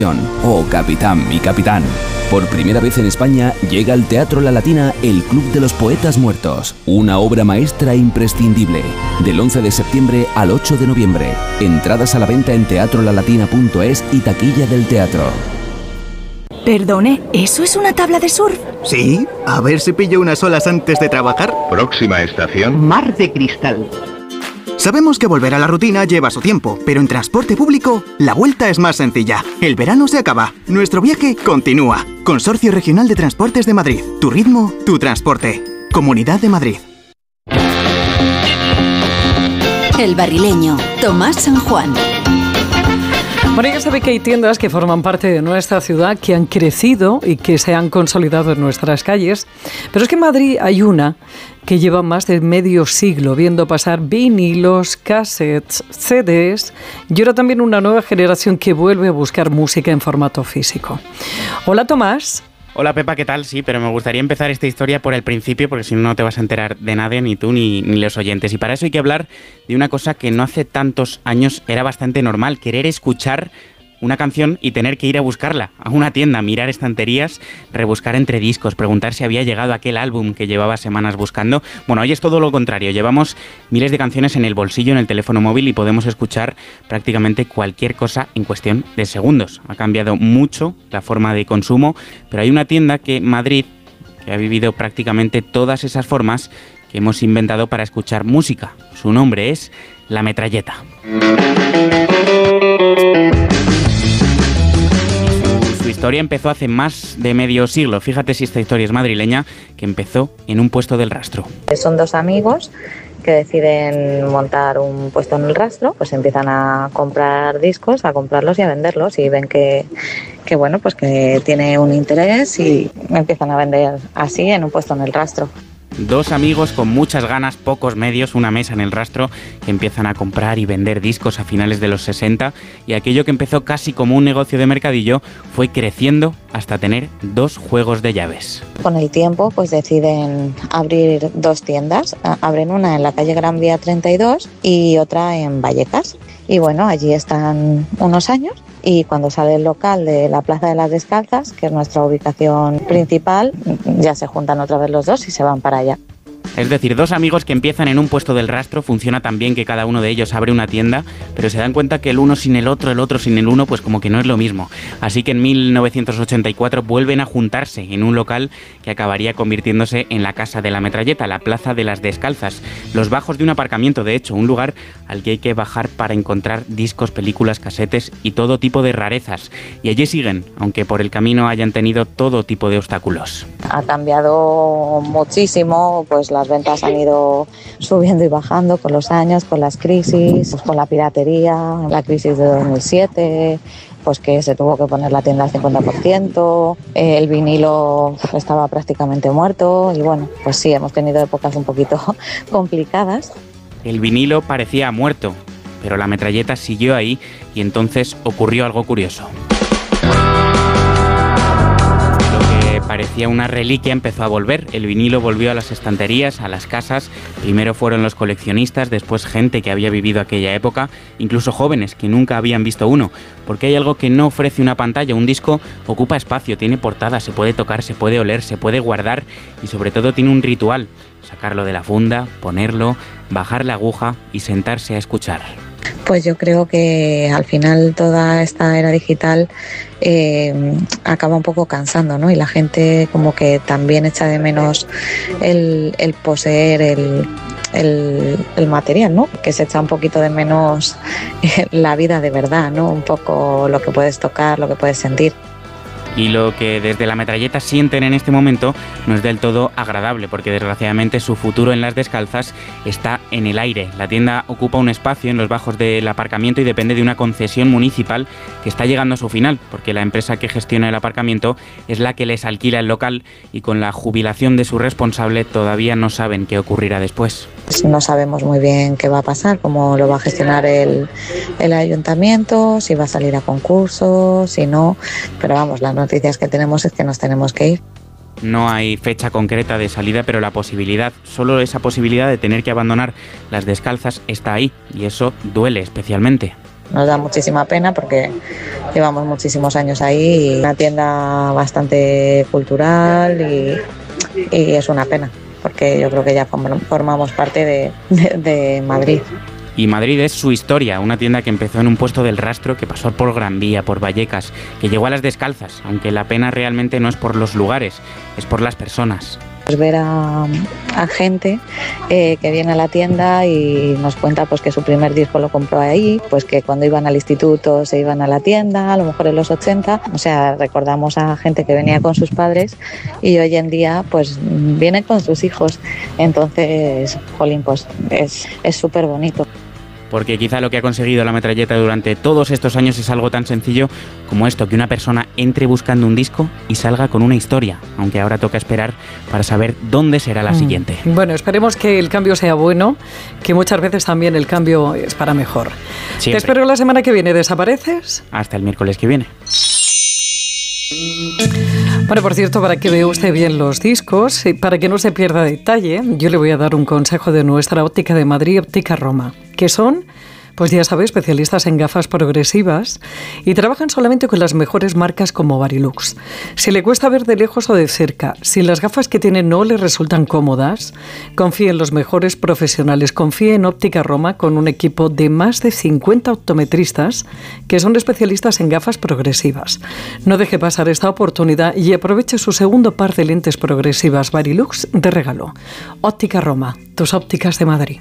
Oh, capitán, mi capitán. Por primera vez en España llega al Teatro La Latina el Club de los Poetas Muertos, una obra maestra imprescindible. Del 11 de septiembre al 8 de noviembre. Entradas a la venta en teatrolalatina.es y taquilla del teatro. Perdone, ¿eso es una tabla de surf? Sí, a ver si pillo unas olas antes de trabajar. Próxima estación: Mar de Cristal. Sabemos que volver a la rutina lleva su tiempo, pero en transporte público la vuelta es más sencilla. El verano se acaba, nuestro viaje continúa. Consorcio Regional de Transportes de Madrid. Tu ritmo, tu transporte. Comunidad de Madrid. El Barrileño, Tomás San Juan. Bueno, ya sabe que hay tiendas que forman parte de nuestra ciudad, que han crecido y que se han consolidado en nuestras calles. Pero es que en Madrid hay una que lleva más de medio siglo viendo pasar vinilos, cassettes, CDs y ahora también una nueva generación que vuelve a buscar música en formato físico. Hola, Tomás. Hola Pepa, ¿qué tal? Sí, pero me gustaría empezar esta historia por el principio, porque si no, no te vas a enterar de nada, ni tú ni los oyentes. Y para eso hay que hablar de una cosa que no hace tantos años era bastante normal: querer escuchar una canción y tener que ir a buscarla a una tienda, mirar estanterías, rebuscar entre discos, preguntar si había llegado aquel álbum que llevaba semanas buscando. Bueno, hoy es todo lo contrario. Llevamos miles de canciones en el bolsillo, en el teléfono móvil, y podemos escuchar prácticamente cualquier cosa en cuestión de segundos. Ha cambiado mucho la forma de consumo, pero hay una tienda que Madrid, que ha vivido prácticamente todas esas formas que hemos inventado para escuchar música. Su nombre es La Metralleta. Su historia empezó hace más de medio siglo. Fíjate si esta historia es madrileña, que empezó en un puesto del Rastro. Son dos amigos que deciden montar un puesto en el Rastro, pues empiezan a comprar discos, a comprarlos y a venderlos, y ven que bueno, pues que tiene un interés y empiezan a vender así en un puesto en el Rastro. Dos amigos con muchas ganas, pocos medios, una mesa en el Rastro, que empiezan a comprar y vender discos a finales de los 60, y aquello que empezó casi como un negocio de mercadillo fue creciendo hasta tener 2 juegos de llaves. Con el tiempo pues deciden abrir 2 tiendas, abren una en la calle Gran Vía 32 y otra en Vallecas, y bueno, allí están unos años. Y cuando sale el local de la Plaza de las Descalzas, que es nuestra ubicación principal, ya se juntan otra vez los dos y se van para allá. Es decir, 2 amigos que empiezan en un puesto del Rastro. Funciona tan bien que cada uno de ellos abre una tienda, pero se dan cuenta que el uno sin el otro sin el uno, pues como que no es lo mismo. Así que en 1984 vuelven a juntarse en un local que acabaría convirtiéndose en la Casa de la Metralleta, la Plaza de las Descalzas. Los bajos de un aparcamiento, de hecho, un lugar al que hay que bajar para encontrar discos, películas, casetes y todo tipo de rarezas. Y allí siguen, aunque por el camino hayan tenido todo tipo de obstáculos. Ha cambiado muchísimo, pues las ventas han ido subiendo y bajando con los años, con las crisis, con la piratería, la crisis de 2007, pues que se tuvo que poner la tienda al 50%, el vinilo estaba prácticamente muerto y bueno, pues sí, hemos tenido épocas un poquito complicadas. El vinilo parecía muerto, pero la metralleta siguió ahí y entonces ocurrió algo curioso. Parecía una reliquia, empezó a volver. El vinilo volvió a las estanterías, a las casas. Primero fueron los coleccionistas, después gente que había vivido aquella época, incluso jóvenes que nunca habían visto uno. Porque hay algo que no ofrece una pantalla. Un disco ocupa espacio, tiene portada, se puede tocar, se puede oler, se puede guardar y sobre todo tiene un ritual: sacarlo de la funda, ponerlo, bajar la aguja y sentarse a escuchar. Pues yo creo que al final toda esta era digital acaba un poco cansando, ¿no? Y la gente como que también echa de menos el poseer el material, ¿no? Que se echa un poquito de menos la vida de verdad, ¿no? Un poco lo que puedes tocar, lo que puedes sentir. Y lo que desde la metralleta sienten en este momento no es del todo agradable, porque desgraciadamente su futuro en las Descalzas está en el aire. La tienda ocupa un espacio en los bajos del aparcamiento y depende de una concesión municipal que está llegando a su final, porque la empresa que gestiona el aparcamiento es la que les alquila el local y con la jubilación de su responsable todavía no saben qué ocurrirá después. No sabemos muy bien qué va a pasar, cómo lo va a gestionar el ayuntamiento, si va a salir a concurso, si no, pero vamos, las noticias que tenemos es que nos tenemos que ir. No hay fecha concreta de salida, pero la posibilidad, solo esa posibilidad de tener que abandonar las Descalzas está ahí, y eso duele especialmente. nos da muchísima pena porque llevamos muchísimos años ahí y una tienda bastante cultural y es una pena porque yo creo que ya formamos parte de Madrid. Y Madrid es su historia, una tienda que empezó en un puesto del Rastro, que pasó por Gran Vía, por Vallecas, que llegó a las Descalzas, aunque la pena realmente no es por los lugares, es por las personas. Pues ver a gente que viene a la tienda y nos cuenta pues que su primer disco lo compró ahí, pues que cuando iban al instituto se iban a la tienda, a lo mejor en los 80, o sea, recordamos a gente que venía con sus padres y hoy en día pues viene con sus hijos, entonces, jolín, pues es súper bonito. Porque quizá lo que ha conseguido la Metralleta durante todos estos años es algo tan sencillo como esto, que una persona entre buscando un disco y salga con una historia, aunque ahora toca esperar para saber dónde será la siguiente. Bueno, esperemos que el cambio sea bueno, que muchas veces también el cambio es para mejor. Siempre. Te espero la semana que viene. ¿Desapareces? Hasta el miércoles que viene. Bueno, por cierto, para que vea usted bien los discos y para que no se pierda detalle, yo le voy a dar un consejo de nuestra óptica de Madrid, Óptica Roma, que son, pues ya sabe, especialistas en gafas progresivas y trabajan solamente con las mejores marcas como Varilux. Si le cuesta ver de lejos o de cerca, si las gafas que tiene no le resultan cómodas, confíe en los mejores profesionales, confíe en Óptica Roma con un equipo de más de 50 optometristas que son especialistas en gafas progresivas. No deje pasar esta oportunidad y aproveche su segundo par de lentes progresivas Varilux de regalo. Óptica Roma, tus ópticas de Madrid.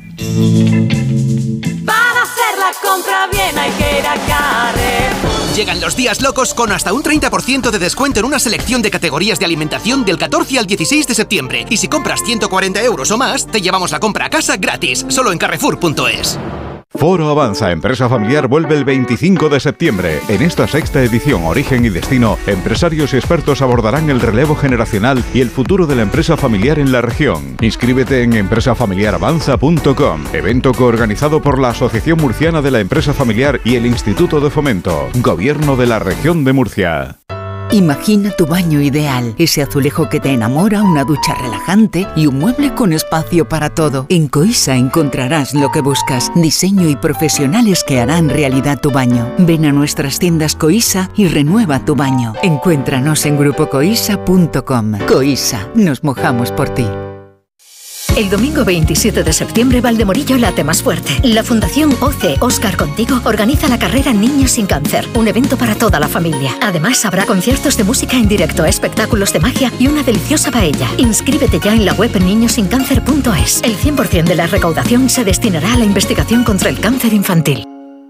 Compra bien, hay que ir a Carrefour. Llegan los días locos con hasta un 30% de descuento en una selección de categorías de alimentación del 14 al 16 de septiembre. Y si compras 140 € o más, te llevamos la compra a casa gratis, solo en Carrefour.es. Foro Avanza Empresa Familiar vuelve el 25 de septiembre. En esta sexta edición Origen y Destino, empresarios y expertos abordarán el relevo generacional y el futuro de la empresa familiar en la región. Inscríbete en empresafamiliaravanza.com, evento coorganizado por la Asociación Murciana de la Empresa Familiar y el Instituto de Fomento, Gobierno de la Región de Murcia. Imagina tu baño ideal, ese azulejo que te enamora, una ducha relajante y un mueble con espacio para todo. En Coisa encontrarás lo que buscas, diseño y profesionales que harán realidad tu baño. Ven a nuestras tiendas Coisa y renueva tu baño. Encuéntranos en grupocoisa.com. Coisa, nos mojamos por ti. El domingo 27 de septiembre, Valdemorillo late más fuerte. La Fundación OC Oscar Contigo organiza la carrera Niños sin Cáncer, un evento para toda la familia. Además, habrá conciertos de música en directo, espectáculos de magia y una deliciosa paella. Inscríbete ya en la web niñosincáncer.es. El 100% de la recaudación se destinará a la investigación contra el cáncer infantil.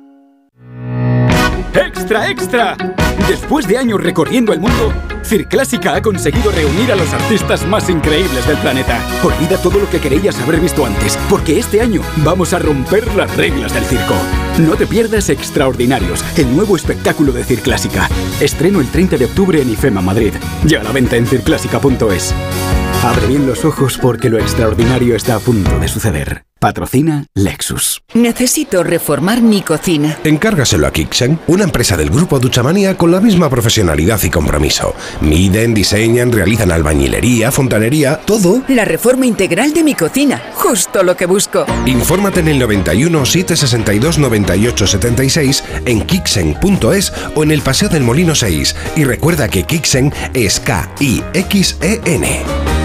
¡Extra, extra! Después de años recorriendo el mundo, Circlásica ha conseguido reunir a los artistas más increíbles del planeta. Olvida todo lo que creías haber visto antes, porque este año vamos a romper las reglas del circo. No te pierdas Extraordinarios, el nuevo espectáculo de Circlásica. Estreno el 30 de octubre en IFEMA Madrid. Ya a la venta en circlásica.es. Abre bien los ojos porque lo extraordinario está a punto de suceder. Patrocina Lexus. Necesito reformar mi cocina. Encárgaselo a Kixen, una empresa del grupo Duchamania con la misma profesionalidad y compromiso. Miden, diseñan, realizan albañilería, fontanería, todo. La reforma integral de mi cocina, justo lo que busco. Infórmate en el 91 762 98 76 en Kixen.es o en el Paseo del Molino 6. Y recuerda que Kixen es K-I-X-E-N.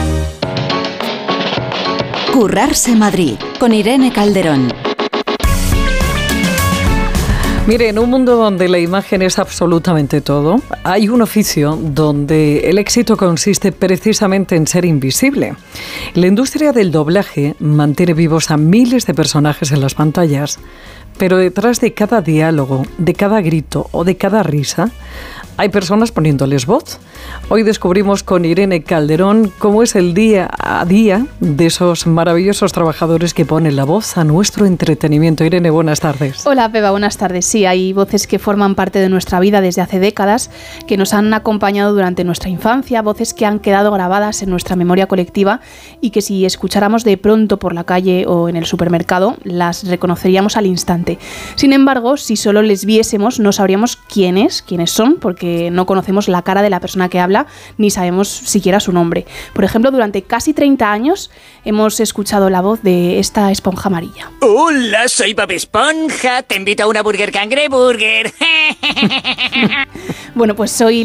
Currarse Madrid, con Irene Calderón. Mire, en un mundo donde la imagen es absolutamente todo, hay un oficio donde el éxito consiste precisamente en ser invisible. La industria del doblaje mantiene vivos a miles de personajes en las pantallas, pero detrás de cada diálogo, de cada grito o de cada risa, hay personas poniéndoles voz. Hoy descubrimos con Irene Calderón cómo es el día a día de esos maravillosos trabajadores que ponen la voz a nuestro entretenimiento. Irene, buenas tardes. Hola, Pepa, buenas tardes. Sí, hay voces que forman parte de nuestra vida desde hace décadas, que nos han acompañado durante nuestra infancia, voces que han quedado grabadas en nuestra memoria colectiva y que si escucháramos de pronto por la calle o en el supermercado, las reconoceríamos al instante. Sin embargo, si solo les viésemos, no sabríamos quiénes son, porque que no conocemos la cara de la persona que habla ni sabemos siquiera su nombre. Por ejemplo, durante casi 30 años hemos escuchado la voz de esta esponja amarilla. Hola, soy Bob Esponja, te invito a una Burger Cangreburger. Bueno, pues soy